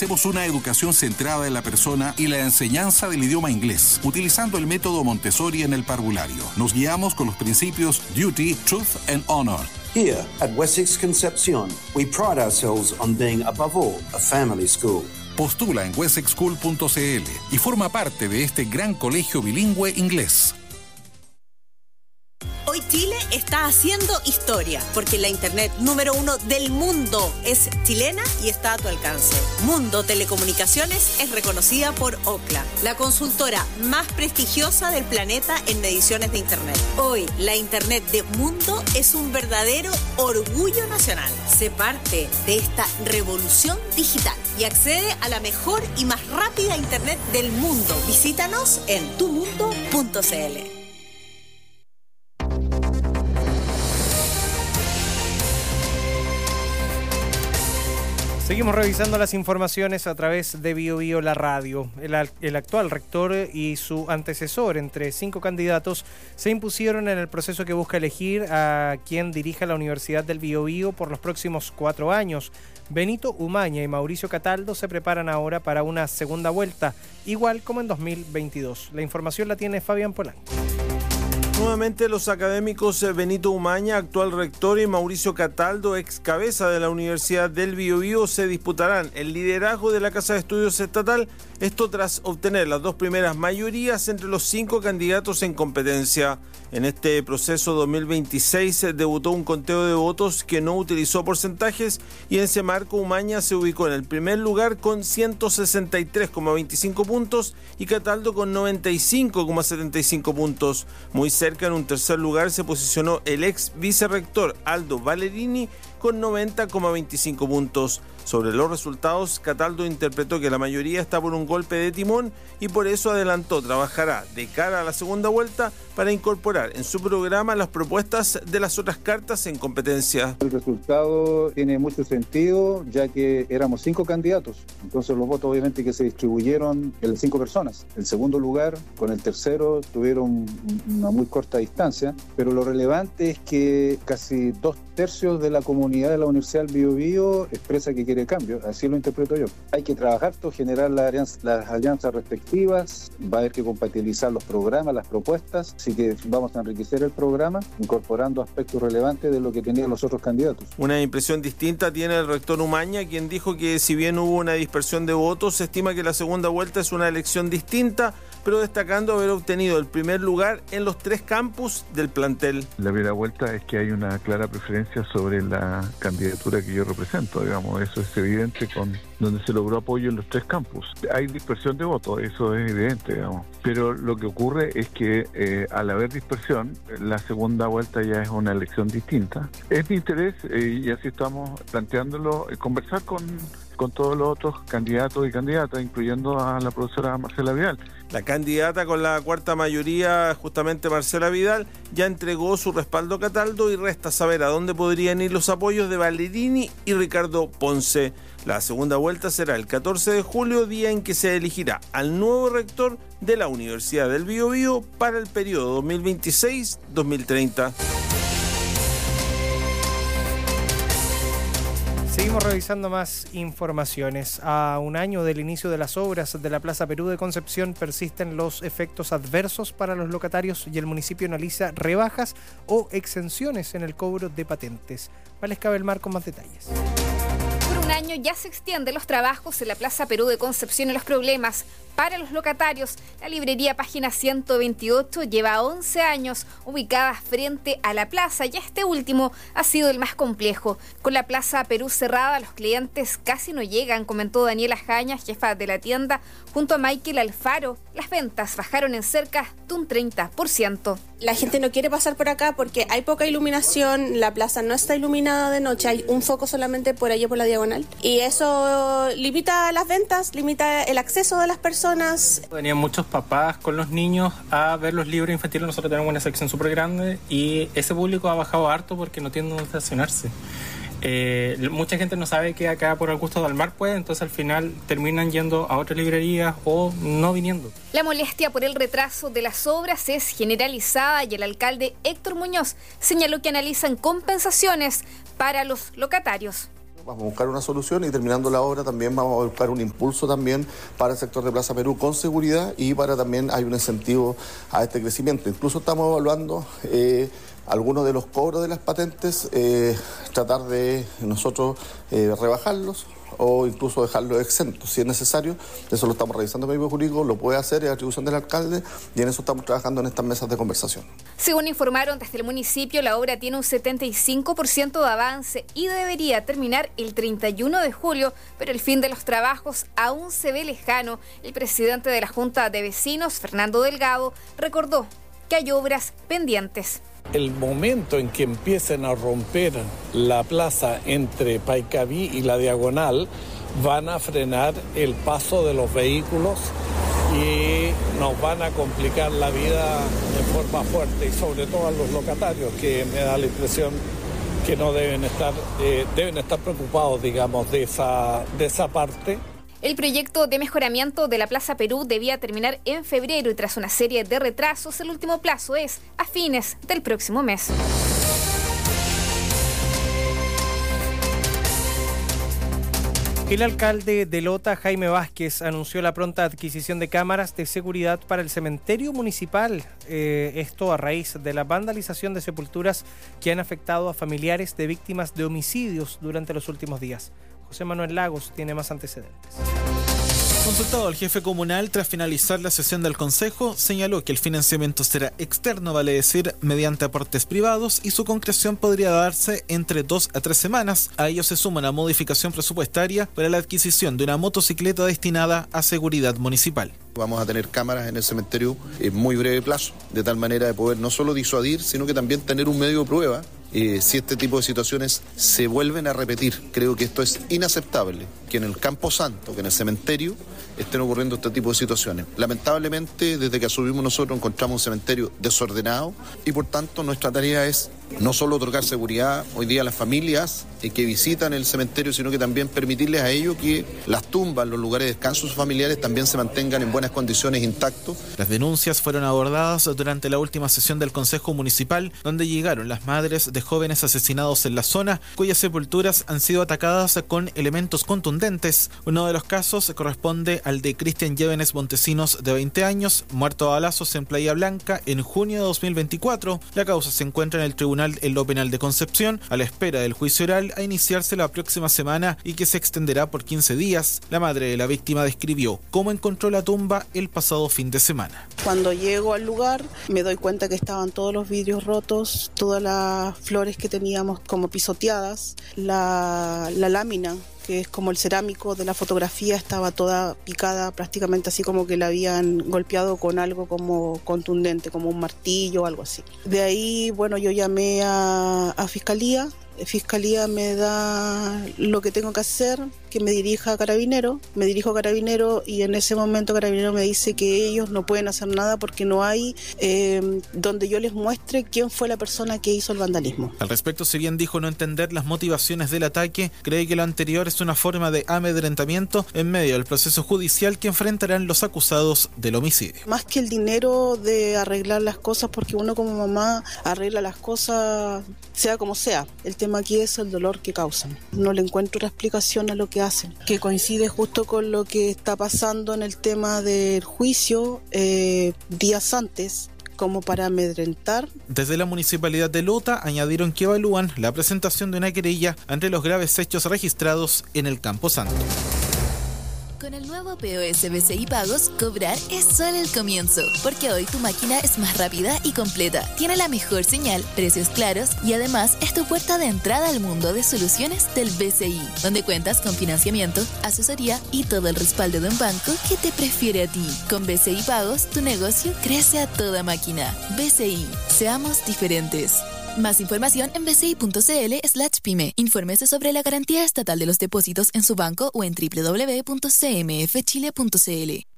Ofrecemos una educación centrada en la persona y la enseñanza del idioma inglés, utilizando el método Montessori en el parvulario. Nos guiamos con los principios Duty, Truth and Honor. Here at Wessex Concepcion, we pride ourselves on being, above all, a family school. Postula en wessexschool.cl y forma parte de este gran colegio bilingüe inglés. Hoy Chile está haciendo historia, porque la internet número 1 del mundo es chilena y está a tu alcance. Mundo Telecomunicaciones es reconocida por Ookla, la consultora más prestigiosa del planeta en mediciones de internet. Hoy, la internet de Mundo es un verdadero orgullo nacional. Sé parte de esta revolución digital y accede a la mejor y más rápida internet del mundo. Visítanos en tumundo.cl. Seguimos revisando las informaciones a través de BioBio La Radio. El actual rector y su antecesor, entre 5 candidatos, se impusieron en el proceso que busca elegir a quien dirija la Universidad del Biobío por los próximos 4 años. Benito Umaña y Mauricio Cataldo se preparan ahora para una segunda vuelta, igual como en 2022. La información la tiene Fabián Polanco. Nuevamente los académicos Benito Umaña, actual rector, y Mauricio Cataldo, ex cabeza de la Universidad del Biobío, se disputarán el liderazgo de la Casa de Estudios Estatal, esto tras obtener las 2 primeras mayorías entre los 5 candidatos en competencia. En este proceso 2026 debutó un conteo de votos que no utilizó porcentajes y en ese marco Umaña se ubicó en el primer lugar con 163,25 puntos y Cataldo con 95,75 puntos. Muy cerca en un tercer lugar se posicionó el ex vicerrector Aldo Valerini con 90,25 puntos. Sobre los resultados, Cataldo interpretó que la mayoría está por un golpe de timón y por eso adelantó trabajará de cara a la segunda vuelta para incorporar en su programa las propuestas de las otras cartas en competencia. El resultado tiene mucho sentido, ya que éramos 5 candidatos, entonces los votos obviamente que se distribuyeron en 5 personas. El segundo lugar con el tercero tuvieron una muy corta distancia, pero lo relevante es que casi 2/3 de la comunidad de la Universidad del Biobío expresa que quiere cambio, así lo interpreto yo. Hay que trabajar, generar las alianzas respectivas, va a haber que compatibilizar los programas, las propuestas, así que vamos a enriquecer el programa incorporando aspectos relevantes de lo que tenían los otros candidatos. Una impresión distinta tiene el rector Umaña, quien dijo que si bien hubo una dispersión de votos, se estima que la segunda vuelta es una elección distinta, pero destacando haber obtenido el primer lugar en los 3 campus del plantel. La primera vuelta es que hay una clara preferencia sobre la candidatura que yo represento, digamos, eso es evidente con donde se logró apoyo en los 3 campus. Hay dispersión de votos, eso es evidente, digamos, pero lo que ocurre es que al haber dispersión, la segunda vuelta ya es una elección distinta. Es mi interés, y así estamos planteándolo, conversar con todos los otros candidatos y candidatas, incluyendo a la profesora Marcela Vidal. La candidata con la 4ª mayoría, justamente Marcela Vidal, ya entregó su respaldo a Cataldo y resta saber a dónde podrían ir los apoyos de Valerini y Ricardo Ponce. La segunda vuelta será el 14 de julio, día en que se elegirá al nuevo rector de la Universidad del Biobío para el periodo 2026-2030. Seguimos revisando más informaciones. A un año del inicio de las obras de la Plaza Perú de Concepción persisten los efectos adversos para los locatarios y el municipio analiza rebajas o exenciones en el cobro de patentes. Valesca Belmar con más detalles. Por un año ya se extienden los trabajos en la Plaza Perú de Concepción y los problemas para los locatarios. La librería Página 128 lleva 11 años ubicada frente a la plaza y este último ha sido el más complejo. Con la Plaza Perú cerrada, los clientes casi no llegan, comentó Daniela Jaña, jefa de la tienda, junto a Michael Alfaro. Las ventas bajaron en cerca de un 30%. La gente no quiere pasar por acá porque hay poca iluminación, la plaza no está iluminada de noche, hay un foco solamente por allí por la diagonal y eso limita las ventas, limita el acceso de las personas. Venían muchos papás con los niños a ver los libros infantiles, nosotros tenemos una sección súper grande y ese público ha bajado harto porque no tiene dónde estacionarse. Mucha gente no sabe que acá por Augusto del Mar puede, entonces al final terminan yendo a otras librerías o no viniendo. La molestia por el retraso de las obras es generalizada y el alcalde Héctor Muñoz señaló que analizan compensaciones para los locatarios. Vamos a buscar una solución y terminando la obra también vamos a buscar un impulso también para el sector de Plaza Perú con seguridad y para también hay un incentivo a este crecimiento. Incluso estamos evaluando algunos de los cobros de las patentes, tratar de nosotros rebajarlos o incluso dejarlos exentos, si es necesario. Eso lo estamos revisando con el equipo jurídico, lo puede hacer, es atribución del alcalde y en eso estamos trabajando en estas mesas de conversación. Según informaron desde el municipio, la obra tiene un 75% de avance y debería terminar el 31 de julio, pero el fin de los trabajos aún se ve lejano. El presidente de la Junta de Vecinos, Fernando Delgado, recordó que hay obras pendientes. El momento en que empiecen a romper la plaza entre Paicaví y la Diagonal van a frenar el paso de los vehículos y nos van a complicar la vida de forma fuerte y sobre todo a los locatarios, que me da la impresión que no deben estar preocupados, digamos, de esa parte. El proyecto de mejoramiento de la Plaza Perú debía terminar en febrero y tras una serie de retrasos, el último plazo es a fines del próximo mes. El alcalde de Lota, Jaime Vázquez, anunció la pronta adquisición de cámaras de seguridad para el cementerio municipal. Esto a raíz de la vandalización de sepulturas que han afectado a familiares de víctimas de homicidios durante los últimos días. José Manuel Lagos tiene más antecedentes. Consultado al jefe comunal tras finalizar la sesión del Consejo, señaló que el financiamiento será externo, vale decir, mediante aportes privados, y su concreción podría darse entre 2 a 3 semanas. A ello se suma una modificación presupuestaria para la adquisición de una motocicleta destinada a seguridad municipal. Vamos a tener cámaras en el cementerio en muy breve plazo, de tal manera de poder no solo disuadir, sino que también tener un medio de prueba si este tipo de situaciones se vuelven a repetir. Creo que esto es inaceptable, que en el Campo Santo, que en el cementerio, estén ocurriendo este tipo de situaciones. Lamentablemente, desde que asumimos nosotros, encontramos un cementerio desordenado y por tanto nuestra tarea es no solo otorgar seguridad hoy día a las familias que visitan el cementerio, sino que también permitirles a ellos que las tumbas, los lugares de descanso de sus familiares también se mantengan en buenas condiciones, intactos. Las denuncias fueron abordadas durante la última sesión del Consejo Municipal, donde llegaron las madres de jóvenes asesinados en la zona, cuyas sepulturas han sido atacadas con elementos contundentes. Uno de los casos corresponde al de Cristian Llévenes Montesinos, de 20 años, muerto a balazos en Playa Blanca en junio de 2024. La causa se encuentra en el Tribunal en lo Penal de Concepción, a la espera del juicio oral a iniciarse la próxima semana y que se extenderá por 15 días. La madre de la víctima describió cómo encontró la tumba el pasado fin de semana. Cuando llego al lugar me doy cuenta que estaban todos los vidrios rotos, todas las flores que teníamos como pisoteadas, la lámina, que es como el cerámico de la fotografía, estaba toda picada, prácticamente así como que la habían golpeado con algo como contundente, como un martillo o algo así. De ahí, bueno, yo llamé a Fiscalía. Fiscalía me da lo que tengo que hacer, que me dirija a Carabinero. Me dirijo a Carabinero y en ese momento Carabinero me dice que ellos no pueden hacer nada porque no hay donde yo les muestre quién fue la persona que hizo el vandalismo. Al respecto, si bien dijo no entender las motivaciones del ataque, cree que lo anterior es una forma de amedrentamiento en medio del proceso judicial que enfrentarán los acusados del homicidio. Más que el dinero de arreglar las cosas, porque uno como mamá arregla las cosas sea como sea. El tema aquí es el dolor que causan. No le encuentro una explicación a lo que hacen, que coincide justo con lo que está pasando en el tema del juicio días antes, como para amedrentar. Desde la Municipalidad de Lota añadieron que evalúan la presentación de una querella ante los graves hechos registrados en el Campo Santo. Con el nuevo POS BCI Pagos, cobrar es solo el comienzo, porque hoy tu máquina es más rápida y completa, tiene la mejor señal, precios claros y además es tu puerta de entrada al mundo de soluciones del BCI, donde cuentas con financiamiento, asesoría y todo el respaldo de un banco que te prefiere a ti. Con BCI Pagos, tu negocio crece a toda máquina. BCI, seamos diferentes. Más información en bci.cl/pyme. Infórmese sobre la garantía estatal de los depósitos en su banco o en www.cmfchile.cl.